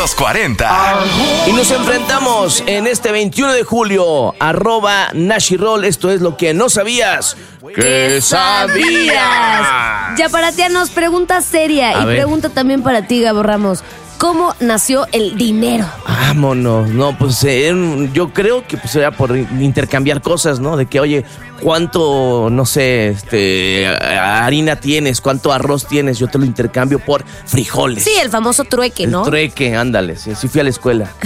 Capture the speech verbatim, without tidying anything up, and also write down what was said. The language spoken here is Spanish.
Los cuarenta. Y nos enfrentamos en este veintiuno de julio. Arroba Nashirol. Esto es lo que no sabías. ¿Qué sabías? Yaparatianos, pregunta seria. A y ver. pregunta también para ti, Gabo Ramos. ¿Cómo nació el dinero? Vámonos. No, pues eh, yo creo que pues, era por intercambiar cosas, ¿no? De que, oye, ¿cuánto, no sé, este, harina tienes? ¿Cuánto arroz tienes? Yo te lo intercambio por frijoles. Sí, el famoso trueque, El ¿no? trueque, ándale. Sí, sí fui a la escuela.